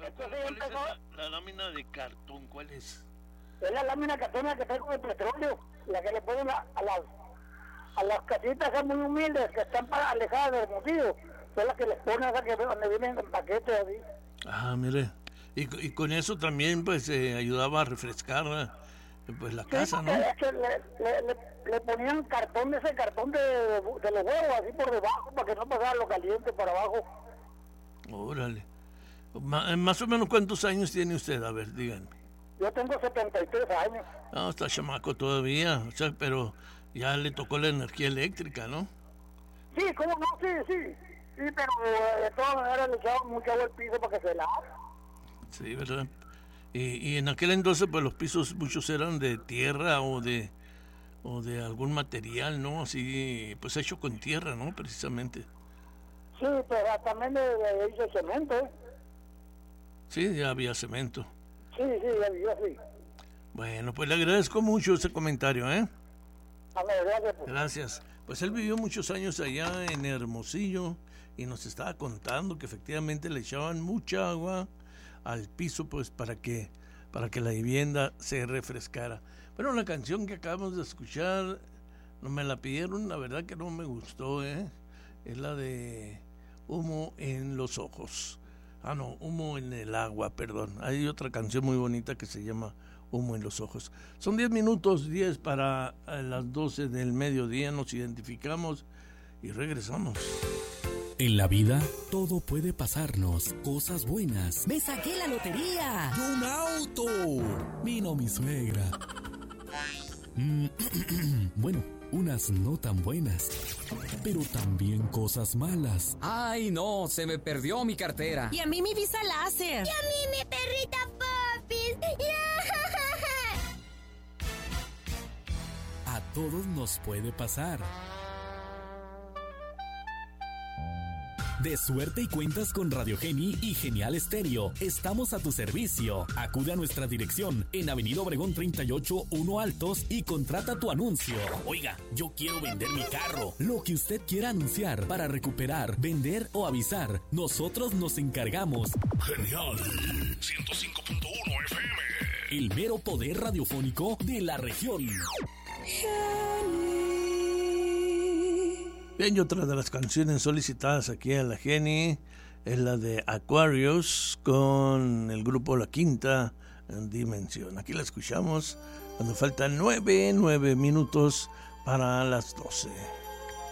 Entonces ¿Cuál es empezó, la lámina de cartón? ¿Cuál es? es la lámina cartona que trae con el petróleo, la que le ponen a las casitas esas muy humildes que están alejadas del Hermosillo, son las que les ponen esas que donde vienen en paquetes así. Ah, mire. Y con eso también, pues, ayudaba a refrescar, pues, la Sí, casa, porque ¿no? es que le ponían cartón de ese cartón de los huevos así por debajo para que no pasara lo caliente para abajo. Órale. Más o menos, ¿cuántos años tiene usted? A ver, díganme. Yo tengo 73 años. No, está chamaco todavía, o sea, pero ya le tocó la energía eléctrica, ¿no? Sí, ¿cómo no? Sí, sí. Sí, pero de todas maneras le echaban mucha agua al piso para que se lave. Sí, ¿verdad? Y en aquel entonces, pues, los pisos muchos eran de tierra o de algún material, ¿no? Así, pues, hecho con tierra, ¿no? Precisamente. Sí, pero también de hizo cemento, ¿eh? Sí, ya había cemento. Sí, sí, yo sí. Bueno, pues le agradezco mucho ese comentario, ¿eh? A ver, gracias. Pues. Gracias. Pues él vivió muchos años allá en Hermosillo y nos estaba contando que efectivamente le echaban mucha agua al piso, pues para que la vivienda se refrescara. Bueno, la canción que acabamos de escuchar no me la pidieron, la verdad que no me gustó, ¿eh? Es la de Humo en los ojos. Ah, no, Humo en el agua, perdón. Hay otra canción muy bonita que se llama Humo en los ojos. Son 10 minutos, 10 para las 12 del mediodía. Nos identificamos y regresamos. En la vida, todo puede pasarnos. Cosas buenas. ¡Me saqué la lotería! ¡Y un auto! Vino mi suegra. Bueno, unas no tan buenas, pero también cosas malas. ¡Ay, no! Se me perdió mi cartera. Y a mí mi visa láser. Y a mí mi perrita Popis. A todos nos puede pasar. De suerte y cuentas con Radio Geni y Genial Estéreo. Estamos a tu servicio. Acude a nuestra dirección en Avenida Obregón 38, 1 Altos y contrata tu anuncio. Oiga, yo quiero vender mi carro. Lo que usted quiera anunciar para recuperar, vender o avisar, nosotros nos encargamos. Genial 105.1 FM. El mero poder radiofónico de la región. Bien, y otra de las canciones solicitadas aquí a la Geni es la de Aquarius con el grupo La Quinta Dimensión. Aquí la escuchamos cuando faltan 9 minutos para las 12.